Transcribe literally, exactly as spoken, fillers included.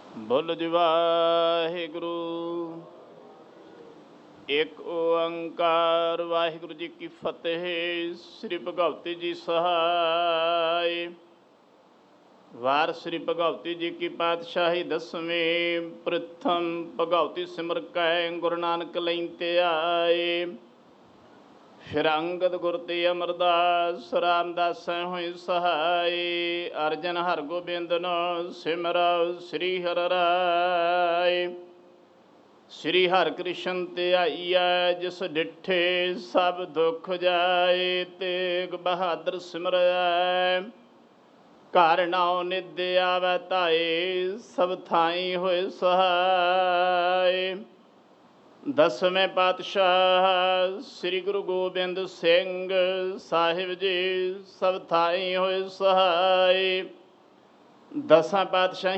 ਬੋਲੋ ਜੀ ਵਾਹਿਗੁਰੂ। ਇੱਕ ਓੰਕਾਰ ਵਾਹਿਗੁਰੂ ਜੀ ਕੀ ਫਤਿਹ। ਸ੍ਰੀ ਭਗਵਤੀ ਜੀ ਸਹਾਇ। ਵਾਰ ਸ੍ਰੀ ਭਗਵਤੀ ਜੀ ਕੀ ਪਾਤਸ਼ਾਹੀ ਦਸਵੇਂ। ਪ੍ਰਥਮ ਭਗਵਤੀ ਸਿਮਰ ਕੈ ਗੁਰੂ ਨਾਨਕ ਲਈ ਤੇ ਆਏ। ਫਿਰ ਅੰਗਦ ਗੁਰ ਤੇ ਅਮਰਦਾਸ ਰਾਮਦਾਸੈ ਹੋਏ ਸਹਾਈ। ਅਰਜਨ ਹਰਗੋਬਿੰਦ ਨ ਸਿਮਰਉ ਸ੍ਰੀ ਹਰਿ ਰਾਇ। ਸ੍ਰੀ ਹਰਿ ਕ੍ਰਿਸ਼ਨ ਧਿਆਈਐ ਜਿਸ ਡਿਠੇ ਸਭ ਦੁਖ ਜਾਏ। ਤੇਗ ਬਹਾਦਰ ਸਿਮਰੈ ਘਰ ਨਾਉ ਨਿਦ ਆਵੈ ਧਾਏ। ਸਭ ਥਾਈ ਹੋਏ ਸਹਾਈ। ਦਸਵੇਂ ਪਾਤਸ਼ਾਹ ਸ੍ਰੀ ਗੁਰੂ ਗੋਬਿੰਦ ਸਿੰਘ ਸਾਹਿਬ ਜੀ ਸਭ ਥਾਈ ਹੋਏ ਸਹਾਈ। ਦਸਾਂ ਪਾਤਸ਼ਾਹੀ